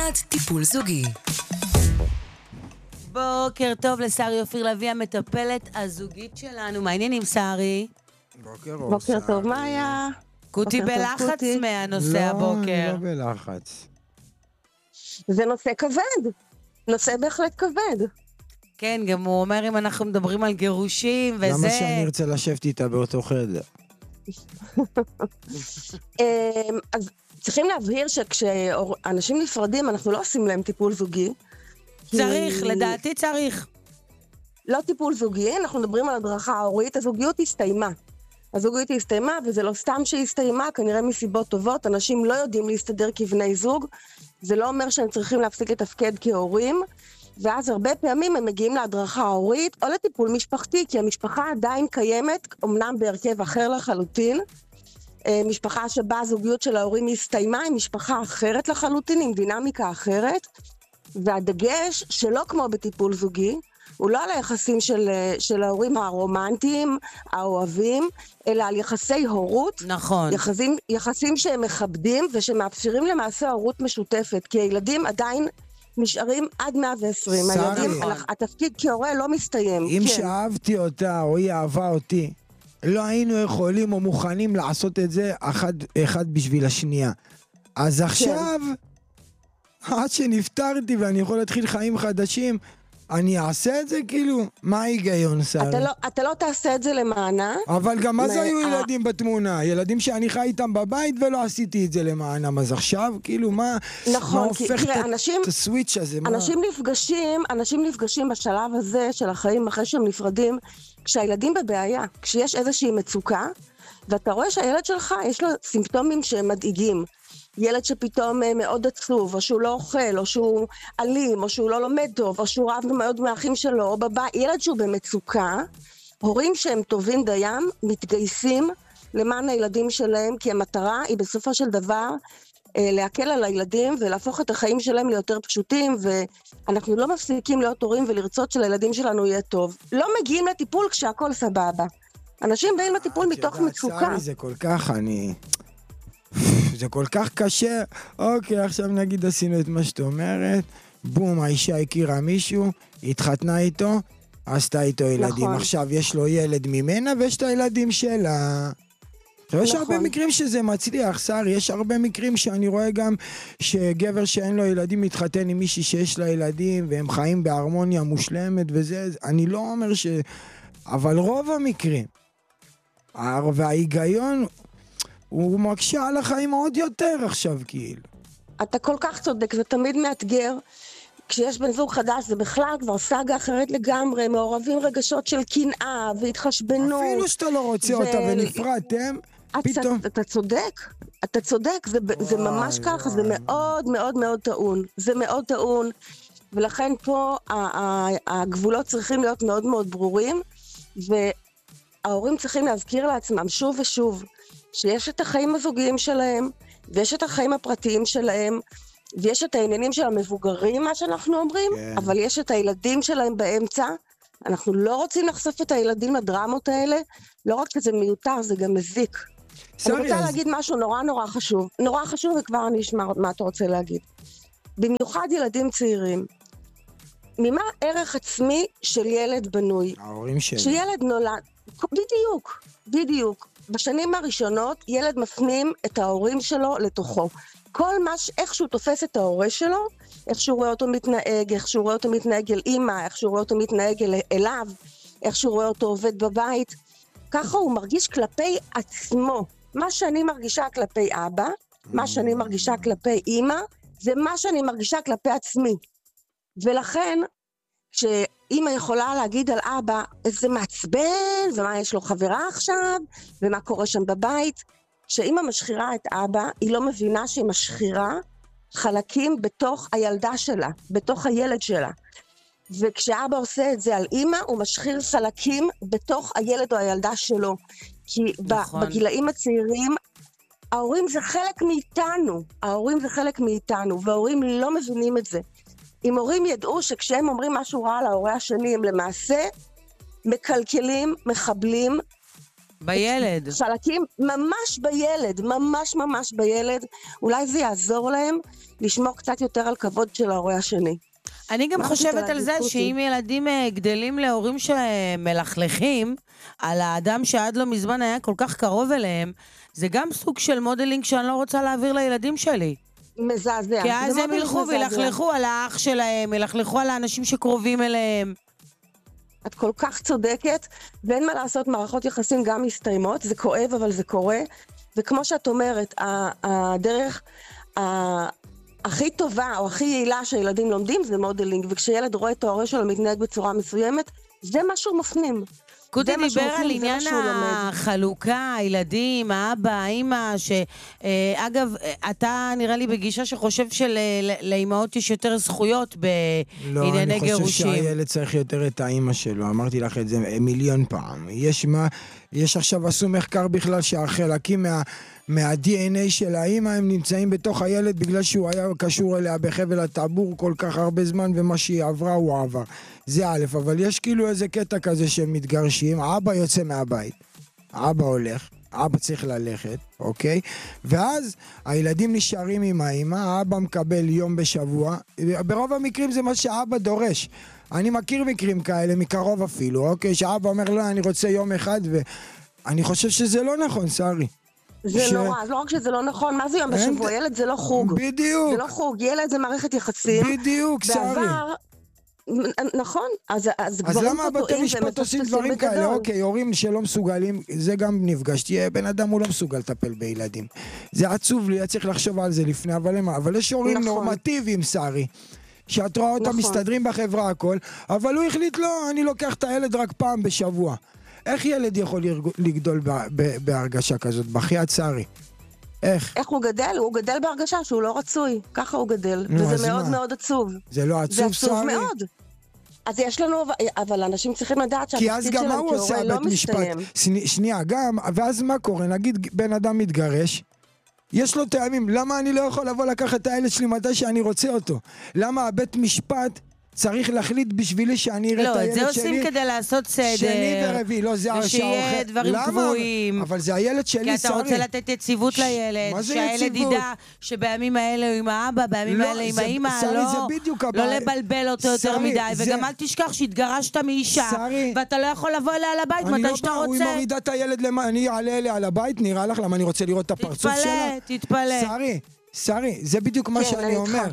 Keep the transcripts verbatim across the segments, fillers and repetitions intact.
פינת טיפול זוגי. בוקר טוב לשרי אופיר לוי, המטפלת הזוגית שלנו. מה העניינים, שרי? בוקר אור, בוקר טוב, מאיה. קוטי בוקר טוב, בלחץ קוטי. מהנושא לא, הבוקר. לא בלחץ. זה נושא כבד. נושא בהחלט כבד. כן, גם הוא אומר אם אנחנו מדברים על גירושים וזה... למה שאני ארצה לשבת איתה באותו חדר? אמ, אז צריכים להבהיר שכשאנשים נפרדים, אנחנו לא עושים להם טיפול זוגי. צריך, כי- לדעתי צריך. לא טיפול זוגי, אנחנו מדברים על הדרכה הורית, הזוגיות הסתיימה. הזוגיות הסתיימה, וזה לא סתם שהיא הסתיימה, כנראה מסיבות טובות, אנשים לא יודעים להסתדר כבני זוג, זה לא אומר שהם צריכים להפסיק לתפקד כהורים, ואז הרבה פעמים הם מגיעים להדרכה ההורית, או לטיפול משפחתי, כי המשפחה עדיין קיימת, אמנם בהרכב אחר לחלוטין, אה, משפחה שבה הזוגיות של ההורים הסתיימה, היא משפחה אחרת לחלוטין, עם דינמיקה אחרת, והדגש שלא כמו בטיפול זוגי, הוא לא על היחסים של, של ההורים הרומנטיים, האוהבים, אלא על יחסי הורות, נכון. יחסים, יחסים שהם מכבדים ושמאפשרים למעשה הורות משותפת, כי הילדים עדיין נשארים עד מאה ועשרים. שרי. הילדים, התפקיד כהורה לא מסתיים. אם כן. שאהבתי אותה או היא אהבה אותי, לא היינו יכולים או מוכנים לעשות את זה אחד, אחד בשביל השנייה. אז עכשיו, עד שנפטרתי ואני יכול להתחיל חיים חדשים, אני אעשה את זה כאילו? מה ההיגיון, שרי? אתה לא, אתה לא תעשה את זה למענה. אבל גם אז מה- היו ה- ילדים בתמונה, ילדים שאני חי איתם בבית ולא עשיתי את זה למענם, אז עכשיו כאילו מה, נכון, מה כי- הופך תראה, את- אנשים- את הסוויץ' הזה? מה? אנשים נפגשים, אנשים נפגשים בשלב הזה של החיים אחרי שהם נפרדים, כשהילדים בבעיה, כשיש איזושהי מצוקה, ואתה רואה שהילד שלך יש לו סימפטומים שהם מדאיגים. ילד שפתאום אה, מאוד עצוב, או שהוא לא אוכל, או שהוא אלים, או שהוא לא לומד טוב, או שהוא רב מאוד מהאחים שלו, או בבית, ילד שהוא במצוקה, הורים שהם טובים דיים, מתגייסים למען הילדים שלהם, כי המטרה היא בסופו של דבר אה, להקל על הילדים ולהפוך את החיים שלהם ליותר פשוטים, ואנחנו לא מפסיקים להיות הורים ולרצות שלילדים שלנו יהיה טוב. לא מגיעים לטיפול כשהכל סבבה. אנשים באים לטיפול את מתוך יודעת, מצוקה. שרי, זה כל כך, אני... זה כל כך קשה. אוקיי, עכשיו נגיד עשינו את מה שאת אומרת, בום, האישה הכירה מישהו, התחתנה איתו, עשתה איתו ילדים. נכון. עכשיו יש לו ילד ממנה ויש את הילדים שלה. יש נכון. הרבה מקרים שזה מצליח, שרי, יש הרבה מקרים שאני רואה גם שגבר שאין לו ילדים מתחתן עם מישהי שיש לה ילדים והם חיים בהרמוניה מושלמת וזה, אני לא אומר ש... אבל רוב המקרים, וההיגיון הוא מקשה על החיים עוד יותר עכשיו כאילו. אתה כל כך צודק, זה תמיד מאתגר. כשיש בן זוג חדש, זה בכלל כבר סאגה אחרת לגמרי, מעורבים רגשות של קנאה והתחשבנות. אפילו שאתה לא רוצה ו- אותה ונפרדתם, אתה, פתאום... אתה צודק, אתה צודק, זה, זה וואי, ממש ככה, זה וואי. מאוד מאוד מאוד טעון. זה מאוד טעון, ולכן פה ה- ה- הגבולות צריכים להיות מאוד מאוד ברורים, וההורים צריכים להזכיר לעצמם שוב ושוב, שיש את החיים הזוגיים שלהם, ויש את החיים הפרטיים שלהם, ויש את העניינים של המבוגרים, מה שאנחנו אומרים, כן. אבל יש את הילדים שלהם באמצע. אנחנו לא רוצים לחשוף את הילדים לדרמות האלה, לא רק שזה מיותר, זה גם מזיק. שרי, אני רוצה אז- להגיד משהו נורא נורא חשוב, נורא חשוב וכבר אני אשמע מה אתה רוצה להגיד. במיוחד ילדים צעירים, ממה ערך עצמי של ילד בנוי? ההורים שלי. כשילד נולד, בדיוק, בדיוק. בשנים הראשונות ילד מפנים את ההורים שלו לתוכו. כל מה, ש- איך שהוא תופס את ההורה שלו, איך שהוא רואה אותו מתנהג, איך שהוא רואה אותו מתנהג אל אמא, איך שהוא רואה אותו מתנהג אל, אליו, איך שהוא רואה אותו עובד בבית, ככה הוא מרגיש כלפי עצמו. מה שאני מרגישה כלפי אבא, מה שאני מרגישה כלפי אמא, זה מה שאני מרגישה כלפי עצמי. ולכן, שאמא יכולה להגיד על אבא, איזה מעצבן, ומה יש לו חברה עכשיו, ומה קורה שם בבית, שאמא משחירה את אבא, היא לא מבינה שהיא משחירה חלקים בתוך הילדה שלה, בתוך הילד שלה. וכשאבא עושה את זה על אמא, הוא משחיר חלקים בתוך הילד או הילדה שלו. כי נכון. בגילאים הצעירים, ההורים זה חלק מאיתנו, ההורים זה חלק מאיתנו, וההורים לא מבינים את זה. אם הורים ידעו שכשהם אומרים משהו רע על ההורה השני, הם למעשה מקלקלים, מחבלים, בילד. חלקים ממש בילד, ממש ממש בילד, אולי זה יעזור להם לשמור קצת יותר על כבוד של ההורה השני. אני גם חושבת על זה שאם ילדים גדלים להורים שמלכלכים על האדם שעד לא מזמן היה כל כך קרוב אליהם, זה גם סוג של מודלינג שאני לא רוצה להעביר לילדים שלי. מזעזע. כי אז הם ילכו וילכלכו על האח שלהם, ילכלכו על האנשים שקרובים אליהם. את כל כך צודקת, ואין מה לעשות, מערכות יחסים גם מסתיימות, זה כואב אבל זה קורה, וכמו שאת אומרת, הדרך הכי טובה או הכי יעילה שילדים לומדים זה מודלינג, וכשילד רואה את ההורה שלו מתנהג בצורה מסוימת, זה מה שהוא מפנים. קוטי דיבר על עניין החלוקה, הילדים, האבא, האמא, שאגב, אתה נראה לי בגישה שחושב שלאמהות יש יותר זכויות בענייני גירושים. לא, אני חושב שהילד צריך יותר את האמא שלו, אמרתי לך את זה מיליון פעם. יש מה, יש עכשיו עשו מחקר בכלל שהחלקים מה... מה-די אן איי של האמא הם נמצאים בתוך הילד בגלל שהוא היה קשור אליה בחבל הטבור כל כך הרבה זמן ומה שהיא עברה הוא עבר. זה א', אבל יש כאילו איזה קטע כזה שהם מתגרשים, האבא יוצא מהבית, האבא הולך, האבא צריך ללכת, אוקיי? ואז הילדים נשארים עם האמא, האבא מקבל יום בשבוע, ברוב המקרים זה מה שהאבא דורש. אני מכיר מקרים כאלה, מקרוב אפילו, אוקיי? שהאבא אומר לא, אני רוצה יום אחד ואני חושב שזה לא נכון, שרי. זה ש... נורא, אז לא רק שזה לא נכון, מה זה יום אין... בשבוע? ילד זה לא חוג. בדיוק. זה לא חוג, ילד זה מערכת יחסים. בדיוק, שרי. בעבר, נכון, אז, אז, אז למה בתי משפט עושים דברים כאלה? אוקיי, הורים שלא מסוגלים, זה גם נפגשתי, בן אדם הוא לא מסוגל לטפל בילדים. זה עצוב לי, צריך לחשוב על זה לפני, אבל, אבל יש הורים נכון. נורמטיביים, שרי. שאת רואה אותם נכון. מסתדרים בחברה הכל, אבל הוא החליט לא, אני לוקח את הילד רק פעם בשבוע. איך ילד יכול לגדול בהרגשה כזאת? בחייאת שרי. איך? איך הוא גדל? הוא גדל בהרגשה שהוא לא רצוי. ככה הוא גדל. וזה מאוד מאוד עצוב. זה לא עצוב, שרי? זה עצוב מאוד. אז יש לנו, אבל אנשים צריכים לדעת שהתפקיד שלהם כהורה לא מסתיים. שנייה, גם, ואז מה קורה? נגיד בן אדם מתגרש, יש לו טעמים. למה אני לא יכול לבוא לקחת את הילד שלי מתי שאני רוצה אותו? למה הבית משפט צריך להחליט בשבילי שאני אראה את הילד שלי. לא, זה עושים כדי לעשות סדר. שני ורביעי, לא, זה ושיהיה דברים קבועים. אבל זה הילד שלי, כי אתה שרי. רוצה לתת יציבות לילד. שהילד ידע שבימים האלה הוא עם האבא, בימים האלה עם האמא, לא לבלבל אותו יותר מדי. וגם אל תשכח שהתגרשת מאישה, ואתה לא יכול לבוא אליה לבית מתי שאתה רוצה. הוא מורידה את הילד, אני אעלה אליה על הבית, נראה לך למה אני רוצה לראות את הפרצוף שלה. תתפלא, תתפלא. שרי. שרי, זה בדיוק מה שאני אומר.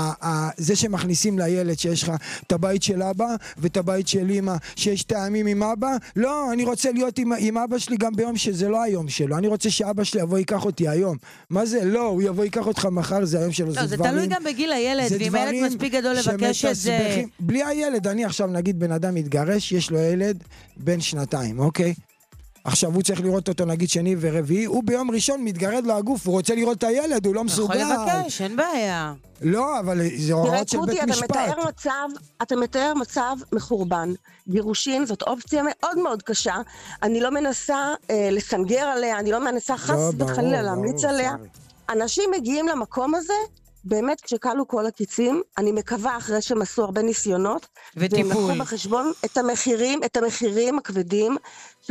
זה שמכניסים לילד שיש לך את הבית של אבא ואת הבית של אמא, שיש טעמים עם אבא, לא, אני רוצה להיות עם אבא שלי גם ביום שזה לא היום שלו. אני רוצה שאבא שלי יבוא ייקח אותי היום. מה זה? לא, הוא יבוא ייקח אותך מחר, זה היום שלו. לא, זה תלוי גם בגיל הילד, ואם הילד מספיק גדול לבקש את זה. בלי הילד, אני עכשיו נגיד בן אדם מתגרש, יש לו ילד בן שנתיים, אוקיי? עכשיו הוא צריך לראות אותו נגיד שני ורביעי, הוא ביום ראשון מתגרד לו הגוף, הוא רוצה לראות את הילד, הוא לא מסוגל. יכול לבקש, אין בעיה. לא, אבל זה הוראות של בית משפט. אתה מתאר מצב, אתה מתאר מצב מחורבן. גירושין זאת אופציה מאוד מאוד קשה. אני לא מנסה אה, לסנגר עליה, אני לא מנסה חס לא, וחלילה להמליץ עליה. סרי. אנשים מגיעים למקום הזה, באמת כשקלו כל הקיצים, אני מקווה אחרי שהם עשו הרבה ניסיונות, וטיפול. והם לקחו בחשבון את המחירים, את המחירים הכבדים,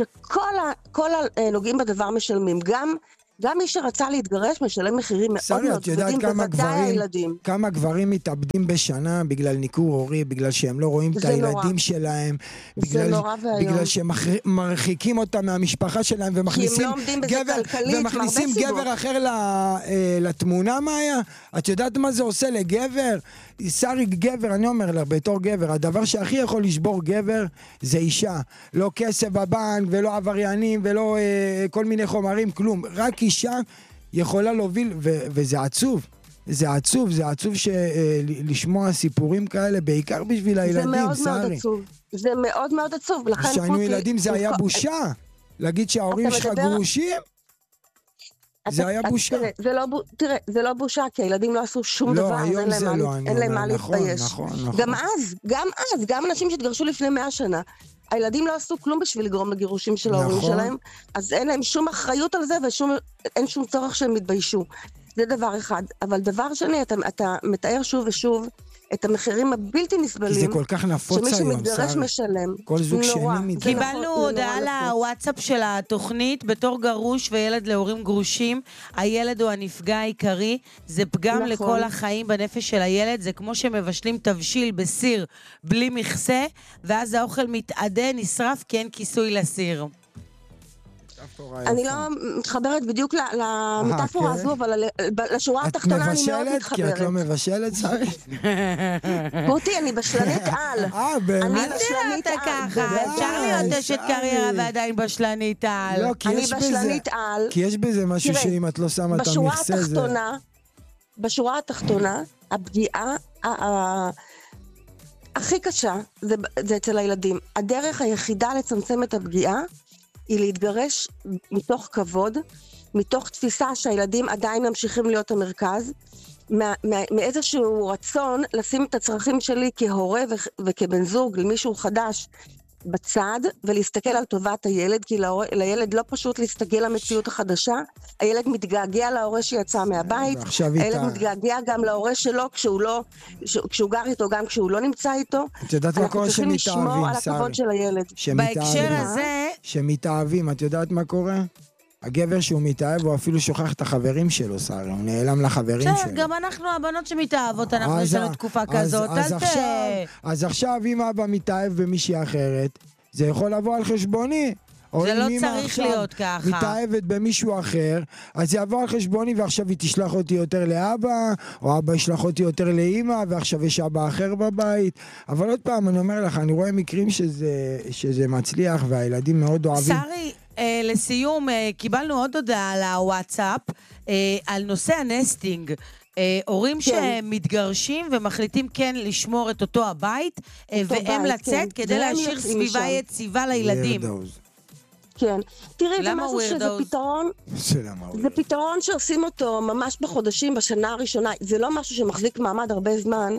שכל הנוגעים בדבר משלמים. גם, גם מי שרצה להתגרש משלם מחירים מאוד מאוד כבדים, בוודאי הילדים. כמה גברים מתאבדים בשנה בגלל ניכור הורי, בגלל שהם לא רואים את הילדים שלהם, בגלל, בגלל שהם מרחיקים אותם מהמשפחה שלהם, ומכניסים גבר, ומכניסים גבר אחר לתמונה, מה היה? את יודעת מה זה עושה לגבר? שרי גבר, אני אומר לך, בתור גבר, הדבר שהכי יכול לשבור גבר זה אישה. לא כסף בבנק, ולא עבריינים, ולא אה, כל מיני חומרים, כלום. רק אישה יכולה להוביל, ו- וזה עצוב. זה עצוב, זה עצוב ש- אה, לשמוע סיפורים כאלה, בעיקר בשביל הילדים, שרי. זה מאוד מאוד עצוב. זה מאוד מאוד עצוב. כשהיינו ילדים זה היה בושה. להגיד שההורים שלך גרושים, זה היה בושה. זה לא, תראה, זה לא בושה, כי הילדים לא עשו שום לא, דבר, היום זה לא, אין להם מה להתבייש. נכון, נכון. גם אז, גם אז, גם אנשים שהתגרשו לפני מאה שנה, הילדים לא עשו כלום בשביל לגרום לגירושים של ההורים שלהם, אז אין להם שום אחריות על זה, ואין שום צורך שהם מתביישו. זה דבר אחד. אבל דבר שני, אתה, אתה מתאר שוב ושוב את המחירים הבלתי נסבלים. כי זה כל כך נפוץ היום, שמי שמתגרש משלם. כל זוג שני מתגרש. קיבלנו הודעה לוואטסאפ של התוכנית, בתור גרוש וילד להורים גרושים, הילד הוא הנפגע העיקרי, זה פגם נכון. לכל החיים בנפש של הילד, זה כמו שמבשלים תבשיל בסיר בלי מכסה, ואז האוכל מתעדה, נשרף, כי אין כיסוי לסיר. אני לא מתחברת בדיוק למטאפורה הזו, אבל לשורה התחתונה אני מאוד מתחברת. את מבשלת? כי את לא מבשלת, שרי? רותי, אני בשלנית על. אה, באמת? אני בשלנית ככה, אפשר להיות אשת קריירה ועדיין בשלנית על. אני בשלנית על. כי יש בזה משהו שאם את לא שמה את המכסה זה... בשורה התחתונה, הפגיעה הכי קשה זה אצל הילדים. הדרך היחידה לצמצם את הפגיעה היא להתגרש מתוך כבוד, מתוך תפיסה שהילדים עדיין ממשיכים להיות המרכז, מאיזשהו רצון לשים את הצרכים שלי כהורה וכבן זוג למישהו חדש בצד, ולהסתכל על טובת הילד, כי לילד לא פשוט להסתגל למציאות החדשה, הילד מתגעגע להורה שיצא מהבית, הילד מתגעגע גם להורה שלו כשהוא לא, כשהוא גר איתו, גם כשהוא לא נמצא איתו. את יודעת מה קורה שמתאהבים, שרי? אנחנו צריכים לשמור על הכבוד של הילד. בהקשר הזה... שמתאהבים, את יודעת מה קורה? הגבר שהוא מתאהב, הוא אפילו שוכח את החברים שלו, שרי, הוא נעלם לחברים שלו. גם אנחנו, הבנות שמתאהבות, אנחנו יש לנו תקופה כזאת. אז עכשיו, אם אבא מתאהב במישהי אחרת, זה יכול לבוא על חשבוני. זה לא צריך להיות ככה. מתאהבת במישהו אחר, אז זה יבוא על חשבוני, ועכשיו היא תשלח אותי יותר לאבא, או אבא ישלח אותי יותר לאמא, ועכשיו יש אבא אחר בבית. אבל עוד פעם, אני אומר לך, אני רואה מקרים שזה, שזה מצליח, והילדים מאוד אוהבים. שרי, אה, לסיום, אה, קיבלנו עוד הודעה על הוואטסאפ, אה, על נושא הנסטינג. אה, הורים כן. שמתגרשים ומחליטים כן לשמור את אותו הבית, אה, והם בית, לצאת כן. כדי להשאיר סביבה משם. יציבה לילדים. כן. תראי, זה משהו שזה פתרון, זה פתרון שעושים אותו ממש בחודשים, בשנה הראשונה. זה לא משהו שמחזיק מעמד הרבה זמן.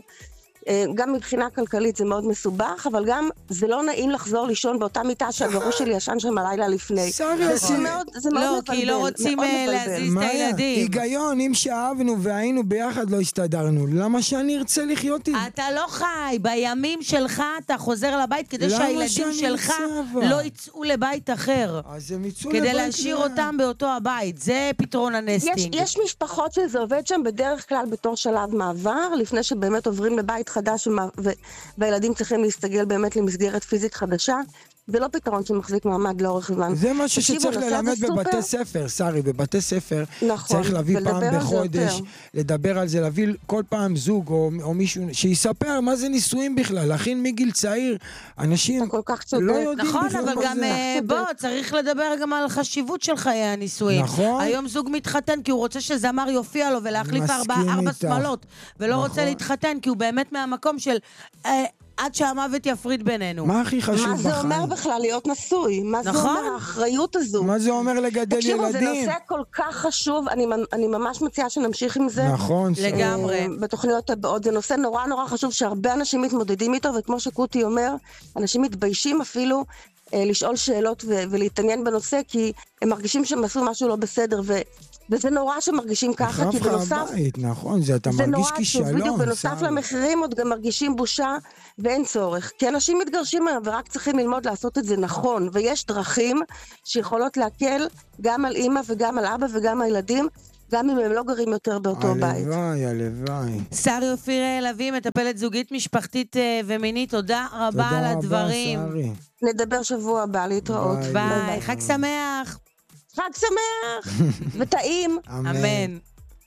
גם מבחינה כלכלית זה מאוד מסובך, אבל גם זה לא נעים לחזור לישון באותה מיטה שהגרוש שלי ישן שם הלילה לפני. זה מאוד מבלבל. לא, כי לא רוצים להזיז את הילדים. היגיון, אם שאהבנו והיינו ביחד לא הסתדרנו, למה שאני ארצה לחיות איתי? אתה לא חי, בימים שלך אתה חוזר לבית כדי שהילדים שלך לא יצאו לבית אחר. כדי להשאיר אותם באותו הבית, זה פתרון הנסטינג. יש משפחות שזה עובד שם בדרך כלל בתור שלב מעבר, לפני שבאמת עוברים לבית חדש והילדים צריכים להסתגל באמת למסגרת פיזית חדשה. זה לא פתרון שמחזיק מעמד לאורך זמן. זה משהו שצריך ללמד בבתי ספר, שרי, בבתי ספר צריך להביא פעם בחודש, לדבר על זה, להביא כל פעם זוג או מישהו שיספר מה זה נישואים בכלל, להכין מגיל צעיר, אנשים לא יודעים בכלל מה זה. נכון, אבל גם בוא, צריך לדבר גם על חשיבות של חיי הנישואים. נכון. היום זוג מתחתן כי הוא רוצה שזמר יופיע לו ולהחליף ארבע שמלות, ולא רוצה להתחתן כי הוא באמת מהמקום של... עד שהמוות יפריד בינינו. מה הכי חשוב בחיים? מה זה אומר בכלל להיות נשוי? מה זה אומר האחריות הזו? מה זה אומר לגדל ילדים? תקשיבו, זה נושא כל כך חשוב, אני ממש מציעה שנמשיך עם זה. נכון. לגמרי. בתוכניות הבאות, זה נושא נורא נורא חשוב שהרבה אנשים מתמודדים איתו, וכמו שקוטי אומר, אנשים מתביישים אפילו לשאול שאלות ולהתעניין בנושא, כי הם מרגישים שהם עשו משהו לא בסדר, ו... וזה נורא שמרגישים ככה, כי בנוסף... הבית, נכון, זה אתה זה מרגיש כישלון. בדיוק, בנוסף למחירים עוד גם מרגישים בושה ואין צורך. כי אנשים מתגרשים היום ורק צריכים ללמוד לעשות את זה נכון, ויש דרכים שיכולות להקל גם על אמא וגם על אבא וגם על הילדים, גם אם הם לא גרים יותר באותו בית. הלוואי, הלוואי. שרי אופיר לביא, מטפלת זוגית, משפחתית ומינית, תודה רבה על הדברים. תודה רבה, שרי. נדבר שבוע הבא, להתראות. ביי, חג שמח. חג שמח, וטעים. אמן.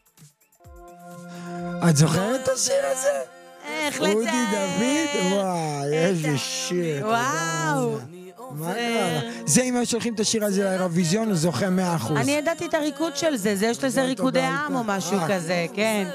את זוכרת את השיר הזה? איך לצאת? אודי דוד? וואי, איזה שיר. וואו. מה קרה? זה אם שולחים את השיר הזה לאירוויזיון, הוא זוכה מאה אחוז. אני ידעתי את הריקוד של זה, זה יש לזה ריקודי עם או משהו כזה, כן.